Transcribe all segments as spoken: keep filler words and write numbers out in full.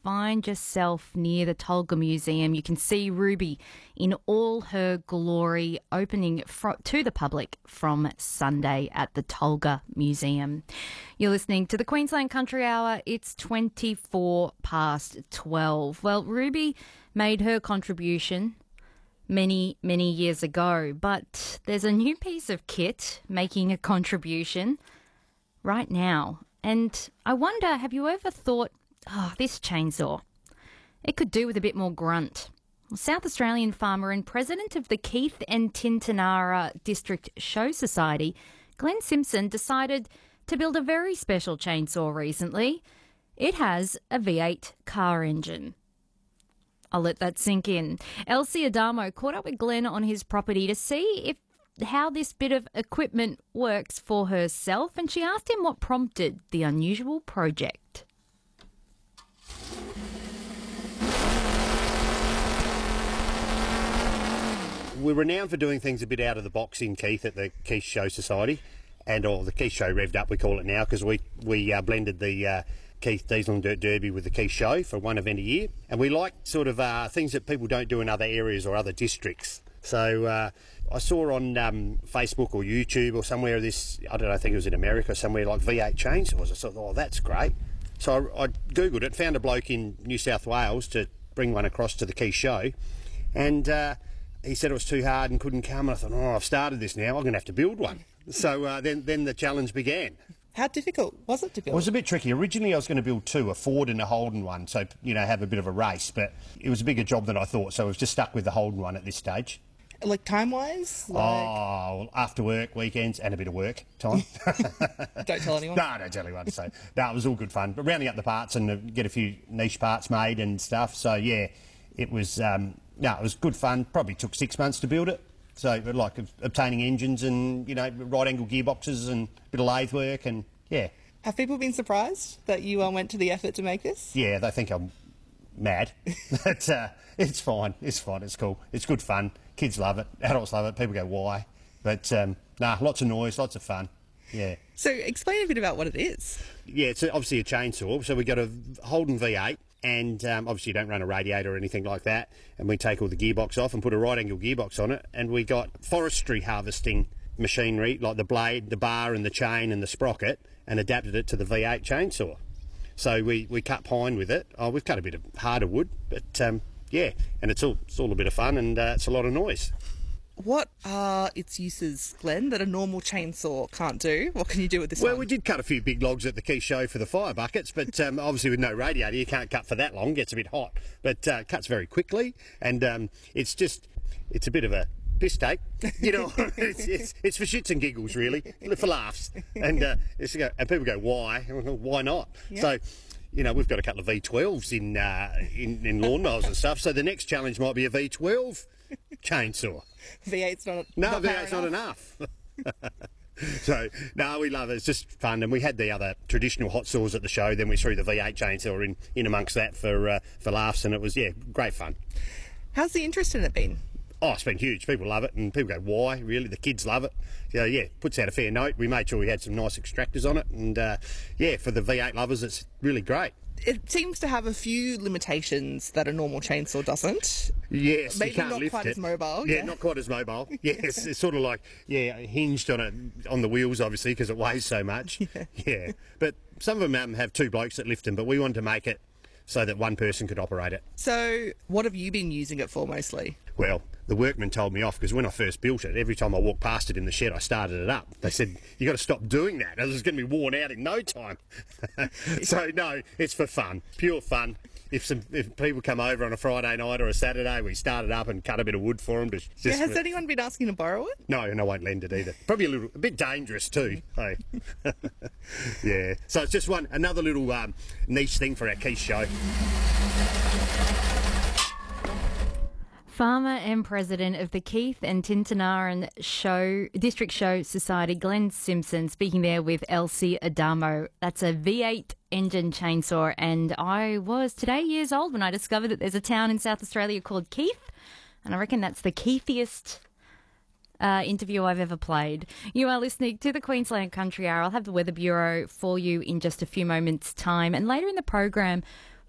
find yourself near the Tulga Museum, you can see Ruby in all her glory, opening fro- to the public from Sunday at the Tulga Museum. You're listening to the Queensland Country Hour. It's twenty-four past twelve. Well, Ruby made her contribution many, many years ago, but there's a new piece of kit making a contribution right now. And I wonder, have you ever thought, oh, this chainsaw, it could do with a bit more grunt? Well, South Australian farmer and president of the Keith and Tintinara District Show Society, Glenn Simpson, decided to build a very special chainsaw recently. It has a V eight car engine. I'll let that sink in. Elsie Adamo caught up with Glenn on his property to see if how this bit of equipment works for herself, and she asked him what prompted the unusual project. We're renowned for doing things a bit out of the box in Keith at the Keith Show Society, and or the Keith Show Revved Up, we call it now, because we, we uh, blended the uh, Keith Diesel and Dirt Derby with the Keith Show for one event a year, and we like sort of uh, things that people don't do in other areas or other districts. So uh, I saw on um, Facebook or YouTube or somewhere this, I don't know, I think it was in America somewhere, like V eight chainsaws. I thought, oh, that's great. So I, I Googled it, found a bloke in New South Wales to bring one across to the Keith Show, and uh, he said it was too hard and couldn't come, and I thought, oh, I've started this now, I'm going to have to build one. So uh, then, then the challenge began. How difficult was it to build? It was a bit tricky. Originally I was going to build two, a Ford and a Holden one, so, you know, have a bit of a race, but it was a bigger job than I thought, so I was just stuck with the Holden one at this stage. Like time-wise? Like... Oh, well, after work, weekends, and a bit of work time. Don't tell anyone? No, don't tell anyone. So, no, it was all good fun. But rounding up the parts and uh, get a few niche parts made and stuff. So, yeah, it was, um, no, it was good fun. Probably took six months to build it. So, like, obtaining engines and, you know, right-angle gearboxes and a bit of lathe work and, yeah. Have people been surprised that you uh, went to the effort to make this? Yeah, they think I'm mad. But uh, it's fine. It's fine. It's cool. It's good fun. Kids love it. Adults love it. People go, why? But, um, nah, lots of noise, lots of fun. Yeah. So explain a bit about what it is. Yeah, it's obviously a chainsaw. So we got a Holden V eight, and um, obviously you don't run a radiator or anything like that. And we take all the gearbox off and put a right angle gearbox on it. And we got forestry harvesting machinery, like the blade, the bar and the chain and the sprocket, and adapted it to the V eight chainsaw. So we, we cut pine with it. Oh, we've cut a bit of harder wood, but um, yeah, and it's all it's all a bit of fun, and uh, it's a lot of noise. What are its uses, Glenn, that a normal chainsaw can't do? What can you do with this well, one? we did cut a few big logs at the Keith Show for the fire buckets, but um, obviously with no radiator, you can't cut for that long. It gets a bit hot, but uh, cuts very quickly, and um, it's just it's a bit of a piss take, you know. it's, it's, it's for shits and giggles, really, for laughs, and uh, it's, and people go, why? Why not? Yeah. So, you know, we've got a couple of V twelves in uh, in, in lawnmowers and stuff. So the next challenge might be a V twelve chainsaw. V eight's not no, not V eight's not enough. So no, we love it. It's just fun, and we had the other traditional hot saws at the show. Then we threw the V eight chainsaw in in amongst that for uh, for laughs, and it was yeah, great fun. How's the interest in it been? Oh, it's been huge. People love it, and people go, why? Really? The kids love it. So, yeah, puts out a fair note. We made sure we had some nice extractors on it, and, uh, yeah, for the V eight lovers, it's really great. It seems to have a few limitations that a normal chainsaw doesn't. Yes, Maybe you can't not lift quite it. as mobile. Yeah, Yeah, not quite as mobile. Yes, it's sort of like, yeah, hinged on it, on the wheels, obviously, because it weighs so much. Yeah. Yeah. But some of them um, have two blokes that lift them, but we wanted to make it so that one person could operate it. So what have you been using it for mostly? Well, the workmen told me off, because when I first built it, every time I walked past it in the shed, I started it up. They said, you got to stop doing that. It's going to be worn out in no time. So, no, it's for fun, pure fun. If some if people come over on a Friday night or a Saturday, we start it up and cut a bit of wood for them. To just Yeah, has for, anyone been asking to borrow it? No, and I won't lend it either. Probably a little, a bit dangerous too. Hey, yeah. So it's just one another little um, niche thing for our Keith Show. Farmer and president of the Keith and Tintinara Show District Show Society, Glenn Simpson, speaking there with Elsie Adamo. That's a V eight engine chainsaw, and I was today years old when I discovered that there's a town in South Australia called Keith, and I reckon that's the Keithiest uh, interview I've ever played. You are listening to the Queensland Country Hour. I'll have the Weather Bureau for you in just a few moments' time, and later in the program,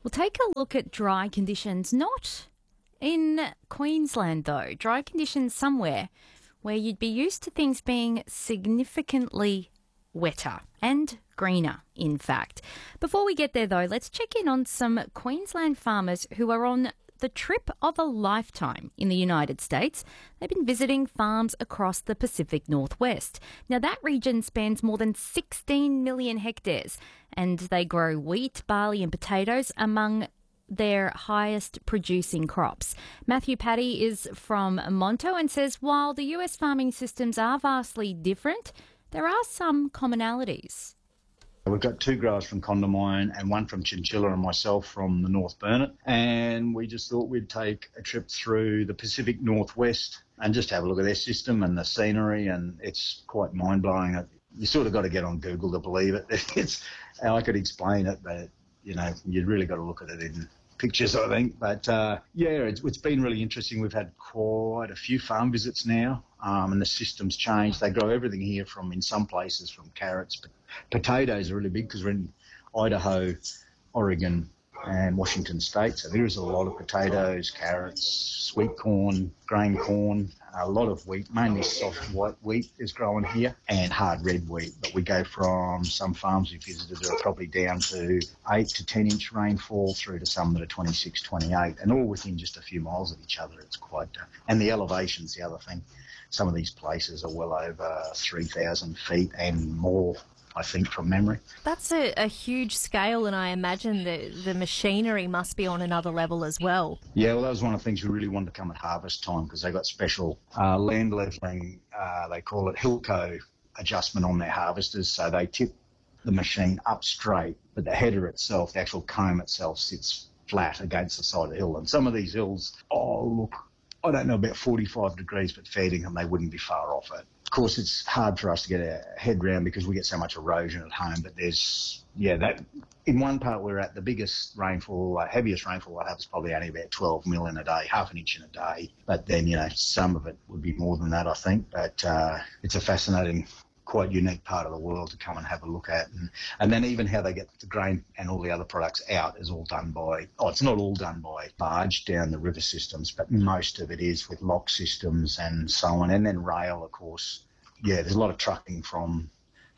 We'll take a look at dry conditions, not in Queensland though. Dry conditions somewhere where you'd be used to things being significantly wetter and greener, in fact. Before we get there though, let's check in on some Queensland farmers who are on the trip of a lifetime in the United States. They've been visiting farms across the Pacific Northwest. Now, that region spans more than sixteen million hectares, and they grow wheat, barley and potatoes among their highest producing crops. Matthew Paddy is from Monto and says while the U S farming systems are vastly different, there are some commonalities. We've got two growers from Condamine and one from Chinchilla and myself from the North Burnett. And we just thought we'd take a trip through the Pacific Northwest and just have a look at their system and the scenery. And it's quite mind-blowing. You sort of got to get on Google to believe it. It's, I could explain it, but, you know, you've really got to look at it in pictures, I think. But, uh, yeah, it's, it's been really interesting. We've had quite a few farm visits now, um, and the system's changed. They grow everything here from, in some places, from carrots. But potatoes are really big because we're in Idaho, Oregon and Washington State. So there is a lot of potatoes, carrots, sweet corn, grain corn, a lot of wheat, mainly soft white wheat is growing here, and hard red wheat. But we go from some farms we visited that are probably down to eight to ten inch rainfall through to some that are twenty-six, twenty-eight, and all within just a few miles of each other. It's quite, uh, and the elevation's the other thing. Some of these places are well over three thousand feet and more, I think, from memory. That's a, a huge scale, and I imagine the, the machinery must be on another level as well. Yeah, well, that was one of the things we really wanted to come at harvest time because they got special uh, land levelling, uh, they call it Hilco adjustment on their harvesters. So they tip the machine up straight, but the header itself, the actual comb itself, sits flat against the side of the hill. And some of these hills, oh, look, I don't know, about forty-five degrees, but feeding them, they wouldn't be far off it. Of course, it's hard for us to get our head round because we get so much erosion at home, but there's, yeah, that in one part we're at, the biggest rainfall, uh, heaviest rainfall we'll have is probably only about twelve mil in a day, half an inch in a day. But then, you know, some of it would be more than that, I think. But uh, it's a fascinating, quite unique part of the world to come and have a look at. And, and then even how they get the grain and all the other products out is all done by, oh, it's not all done by barge down the river systems, but most of it is with lock systems and so on. And then rail, of course. Yeah, there's a lot of trucking from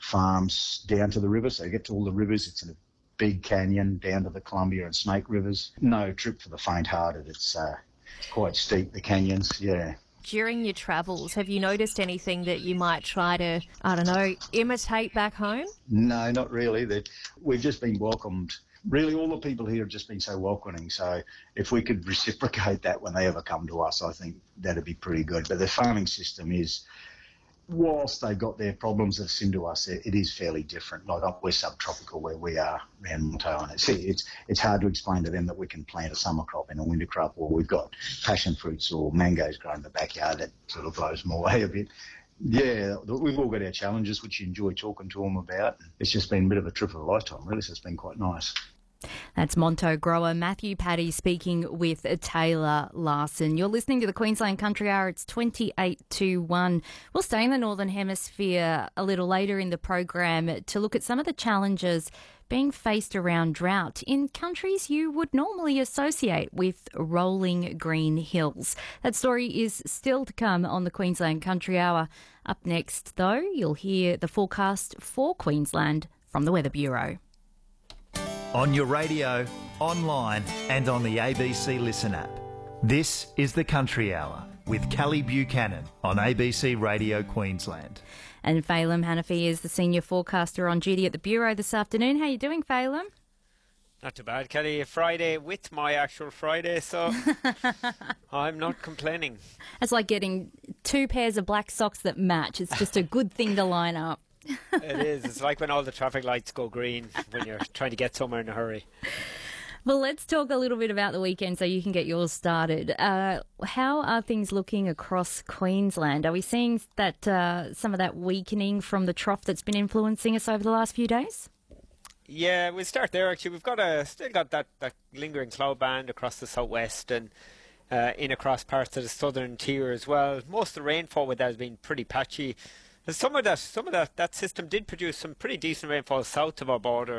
farms down to the river. So you get to all the rivers. It's in a big canyon down to the Columbia and Snake rivers. No trip for the faint-hearted. It's uh, quite steep, the canyons, yeah. During your travels, have you noticed anything that you might try to, I don't know, imitate back home? No, not really. That we've just been welcomed. Really, all the people here have just been so welcoming. So if we could reciprocate that when they ever come to us, I think that'd be pretty good. But the farming system is, whilst they've got their problems that seem to us, it is fairly different. Like we're subtropical where we are around Monto, and it's, it's it's hard to explain to them that we can plant a summer crop and a winter crop, or we've got passion fruits or mangoes growing in the backyard. That sort of blows them away a bit. Yeah, we've all got our challenges, which you enjoy talking to them about. It's just been a bit of a trip of a lifetime, really, so it's been quite nice. That's Monto grower Matthew Paddy speaking with Taylor Larson. You're listening to the Queensland Country Hour. It's twenty-eight to one. We'll stay in the Northern Hemisphere a little later in the program to look at some of the challenges being faced around drought in countries you would normally associate with rolling green hills. That story is still to come on the Queensland Country Hour. Up next, though, you'll hear the forecast for Queensland from the Weather Bureau. On your radio, online and on the A B C Listen app. This is the Country Hour with Kelly Buchanan on A B C Radio Queensland. And Phelim Hanafi is the senior forecaster on duty at the Bureau this afternoon. How are you doing, Phelim? Not too bad, Kelly. Friday with my actual Friday, so I'm not complaining. It's like getting two pairs of black socks that match. It's just a good thing to line up. It is. It's like when all the traffic lights go green when you're trying to get somewhere in a hurry. Well, let's talk a little bit about the weekend so you can get yours started. Uh, how are things looking across Queensland? Are we seeing that uh, some of that weakening from the trough that's been influencing us over the last few days? Yeah, we'll start there actually. We've got a still got that, that lingering cloud band across the southwest and uh, in across parts of the southern tier as well. Most of the rainfall with that has been pretty patchy. Some of that, some of that, that system did produce some pretty decent rainfall south of our border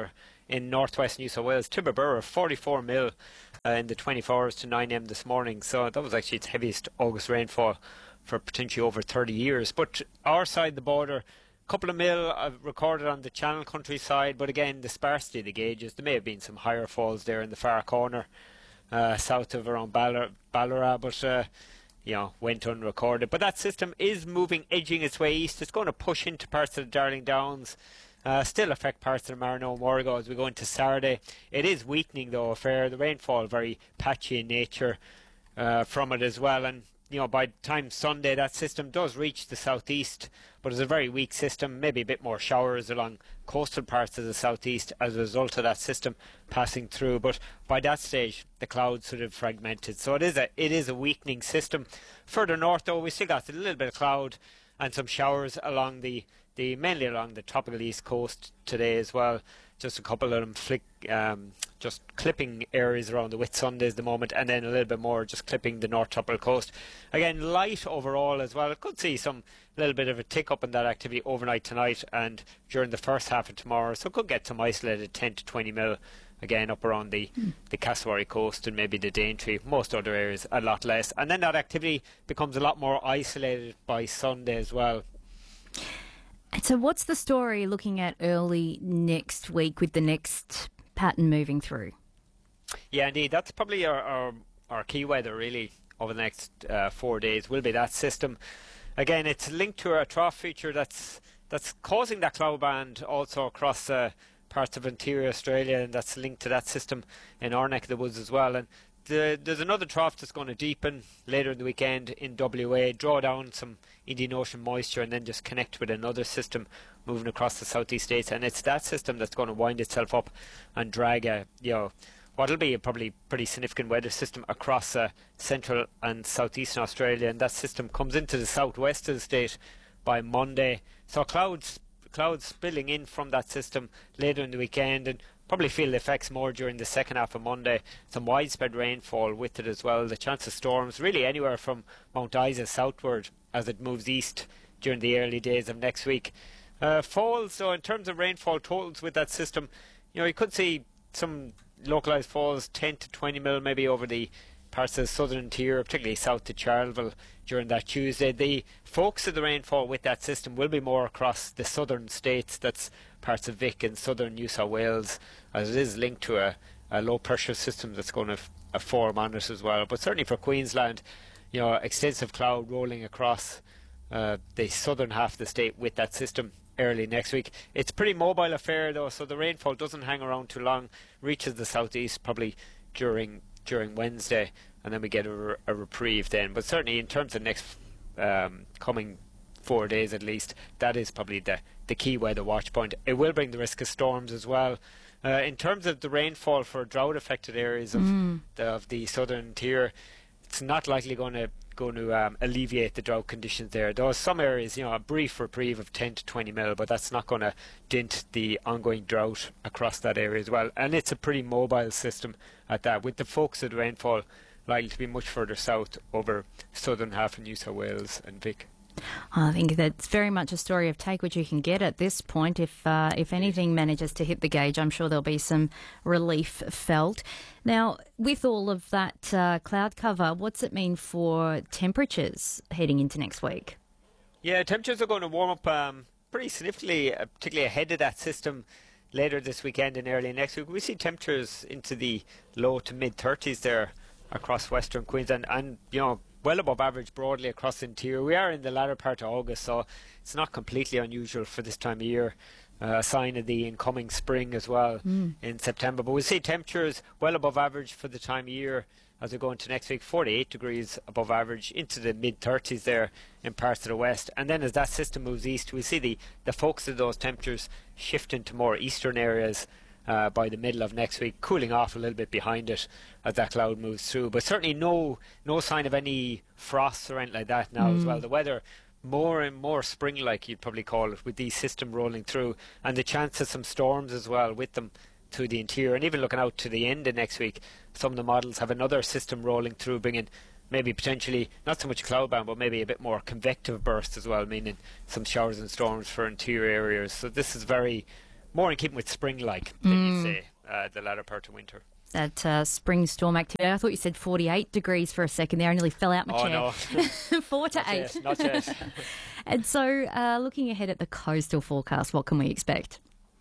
in northwest New South Wales. Tibberburra, forty-four mil uh, in the twenty-four hours to nine a m this morning. So that was actually its heaviest August rainfall for potentially over thirty years. But our side of the border, couple of mil uh, recorded on the Channel countryside, but again the sparsity of the gauges, there may have been some higher falls there in the far corner uh, south of around Ballor- Ballarat, but uh, you know, went unrecorded. But that system is moving, edging its way east. It's going to push into parts of the Darling Downs, uh, still affect parts of the Marino and Warrego as we go into Saturday. It is weakening though a fair, the rainfall very patchy in nature uh, from it as well, and you know, by the time Sunday that system does reach the southeast, but it's a very weak system, maybe a bit more showers along coastal parts of the southeast as a result of that system passing through. But by that stage the clouds sort of fragmented, so it is a it is a weakening system. Further north though, we still got a little bit of cloud and some showers along the, the mainly along the tropical east coast today as well. Just a couple of them flick, um, just clipping areas around the Whitsundays at the moment, and then a little bit more just clipping the North Tropical Coast. Again, light overall as well. I could see some little bit of a tick up in that activity overnight tonight and during the first half of tomorrow. So could get some isolated ten to twenty mil again up around the, mm. the Castlereagh coast and maybe the Daintree. Most other areas a lot less. And then that activity becomes a lot more isolated by Sunday as well. So what's the story looking at early next week with the next pattern moving through? Yeah, indeed. That's probably our, our, our key weather really over the next uh, four days will be that system. Again, it's linked to a trough feature that's that's causing that cloud band also across uh, parts of interior Australia, and that's linked to that system in our neck of the woods as well. And the, there's another trough that's going to deepen later in the weekend in W A, draw down some Indian Ocean moisture and then just connect with another system moving across the southeast states, and it's that system that's going to wind itself up and drag a, you know, what'll be a probably pretty significant weather system across uh, central and southeastern Australia, and that system comes into the southwest of the state by Monday. So clouds clouds spilling in from that system later in the weekend, and probably feel the effects more during the second half of Monday. Some widespread rainfall with it as well. The chance of storms really anywhere from Mount Isa southward as it moves east during the early days of next week. Uh, falls, so in terms of rainfall totals with that system, you know, you could see some localised falls, ten to twenty mil maybe over the parts of the southern interior, particularly south to Charleville during that Tuesday. The focus of the rainfall with that system will be more across the southern states. That's parts of Vic and southern New South Wales, as it is linked to a, a low pressure system that's going to f- a form on it as well. But certainly for Queensland, you know, extensive cloud rolling across uh, the southern half of the state with that system early next week. It's a pretty mobile affair though, so the rainfall doesn't hang around too long, reaches the southeast probably during during Wednesday, and then we get a, re- a reprieve then. But certainly in terms of next um, coming four days at least, that is probably the, the key weather watch point. It will bring the risk of storms as well. Uh, in terms of the rainfall for drought affected areas of, mm. the, of the southern interior, it's not likely going to going to um, alleviate the drought conditions there. There are some areas, you know, a brief reprieve of ten to twenty mil, but that's not going to dent the ongoing drought across that area as well. And it's a pretty mobile system at that, with the focus of the rainfall likely to be much further south over southern half of New South Wales and Vic. I think that's very much a story of take what you can get at this point. If uh, if anything manages to hit the gauge, I'm sure there'll be some relief felt. Now, with all of that uh, cloud cover, what's it mean for temperatures heading into next week? Yeah, temperatures are going to warm up um, pretty significantly, uh, particularly ahead of that system later this weekend and early next week. We see temperatures into the low to mid thirties there across western Queensland, and you know, well above average broadly across the interior. We are in the latter part of August, so it's not completely unusual for this time of year. Uh, a sign of the incoming spring as well mm. in September. But we see temperatures well above average for the time of year as we go into next week, forty-eight degrees above average, into the mid thirties there in parts of the west. And then as that system moves east, we see the, the focus of those temperatures shifting to more eastern areas uh, by the middle of next week, cooling off a little bit behind it as that cloud moves through. But certainly no no sign of any frosts or anything like that now mm. as well. The weather more and more spring-like, you'd probably call it, with these system rolling through, and the chance of some storms as well with them to the interior. And even looking out to the end of next week, some of the models have another system rolling through, bringing maybe potentially not so much cloud band, but maybe a bit more convective burst as well, meaning some showers and storms for interior areas. So this is very more in keeping with spring-like, than Mm. you say, uh, the latter part of winter. That uh, spring storm activity. I thought you said forty-eight degrees for a second there. I nearly fell out my Oh, chair. no. Four to Not eight. yet, not yet. And so, uh, looking ahead at the coastal forecast, what can we expect?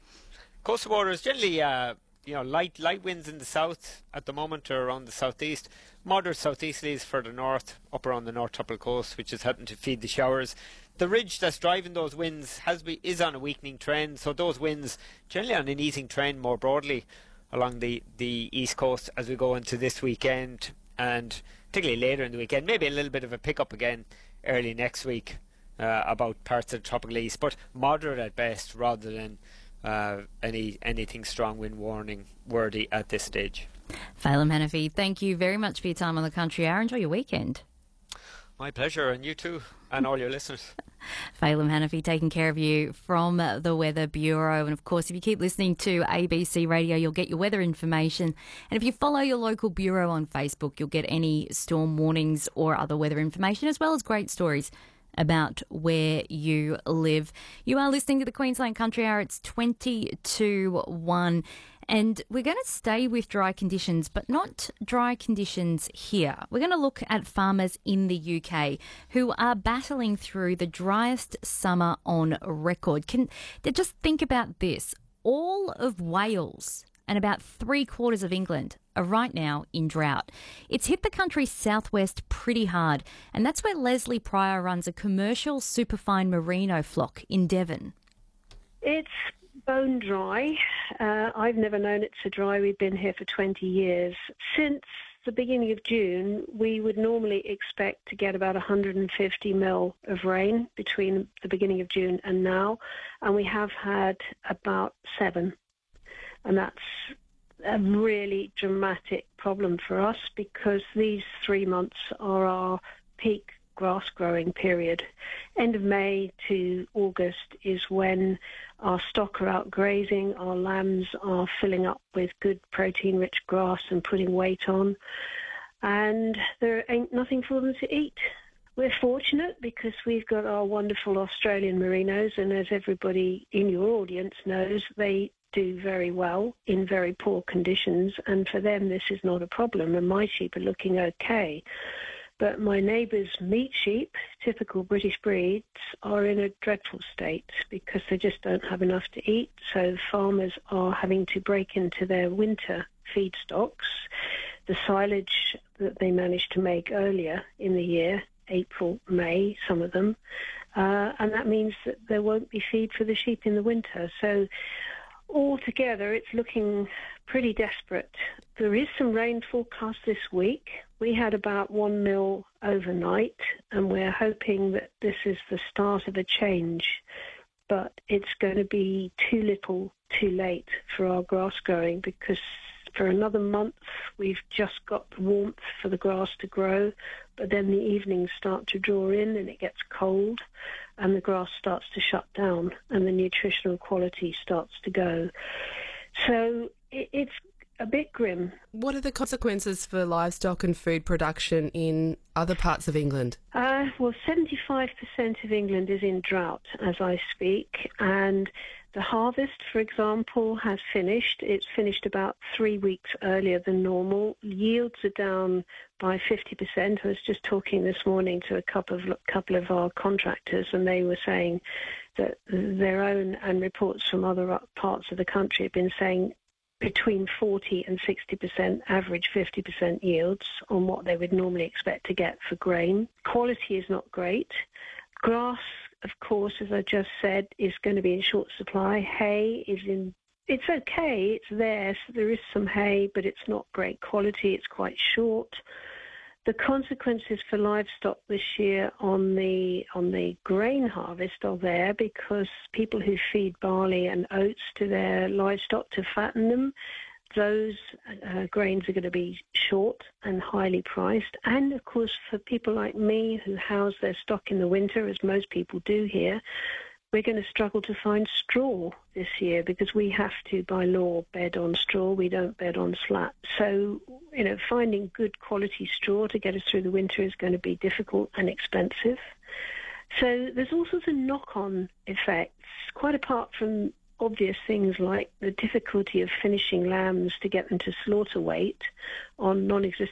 Coastal waters generally, uh, you know, light light winds in the south at the moment, or around the southeast. Moderate southeasterlies further north, up around the North Tropical Coast, which is helping to feed the showers. The ridge that's driving those winds has be, is on a weakening trend, so those winds generally on an easing trend more broadly along the, the east coast as we go into this weekend, and particularly later in the weekend. Maybe a little bit of a pickup again early next week uh, about parts of the tropical east, but moderate at best rather than uh, any anything strong wind warning worthy at this stage. Phelim Hanafi, thank you very much for your time on the Country Hour. Enjoy your weekend. My pleasure, and you too, and all your listeners. Phelim Hanafi taking care of you from the Weather Bureau. And of course, if you keep listening to A B C Radio, you'll get your weather information. And if you follow your local bureau on Facebook, you'll get any storm warnings or other weather information, as well as great stories about where you live. You are listening to the Queensland Country Hour. It's twenty to one. And we're going to stay with dry conditions, but not dry conditions here. We're going to look at farmers in the U K who are battling through the driest summer on record. Can just think about this. All of Wales and about three quarters of England are right now in drought. It's hit the country's southwest pretty hard, and that's where Leslie Pryor runs a commercial superfine merino flock in Devon. It's bone dry. Uh, I've never known it so dry. We've been here for twenty years. Since the beginning of June, we would normally expect to get about one hundred fifty mil of rain between the beginning of June and now, and we have had about seven. And that's a really dramatic problem for us because these three months are our peak grass growing period. End of May to August is when our stock are out grazing, our lambs are filling up with good protein-rich grass and putting weight on, and there ain't nothing for them to eat. We're fortunate because we've got our wonderful Australian merinos, and as everybody in your audience knows, they do very well in very poor conditions, and for them this is not a problem, and my sheep are looking okay. But my neighbour's meat sheep, typical British breeds, are in a dreadful state because they just don't have enough to eat. So farmers are having to break into their winter feed stocks. The silage that they managed to make earlier in the year, April, May, some of them, uh, and that means that there won't be feed for the sheep in the winter. So altogether, it's looking pretty desperate. There is some rain forecast this week. We had about one mil overnight, and we're hoping that this is the start of a change. But it's going to be too little, too late for our grass growing because for another month we've just got the warmth for the grass to grow, but then the evenings start to draw in and it gets cold and the grass starts to shut down and the nutritional quality starts to go. So it, it's a bit grim. What are the consequences for livestock and food production in other parts of England? Uh, well, seventy-five percent of England is in drought as I speak, and the harvest, for example, has finished. It's finished about three weeks earlier than normal. Yields are down by fifty percent. I was just talking this morning to a couple of couple of our contractors, and they were saying that their own and reports from other parts of the country have been saying between forty and sixty percent, average fifty percent yields on what they would normally expect to get for grain. Quality is not great. Grass, of course, as I just said, is going to be in short supply. Hay is in, it's okay, it's there, so there is some hay, but it's not great quality, it's quite short. The consequences for livestock this year on the on the grain harvest are there because people who feed barley and oats to their livestock to fatten them, those uh, grains are going to be short and highly priced. And, of course, for people like me who house their stock in the winter, as most people do here, we're going to struggle to find straw this year because we have to, by law, bed on straw. We don't bed on slat. So, you know, finding good quality straw to get us through the winter is going to be difficult and expensive. So there's all sorts of knock-on effects, quite apart from obvious things like the difficulty of finishing lambs to get them to slaughter weight on non-existent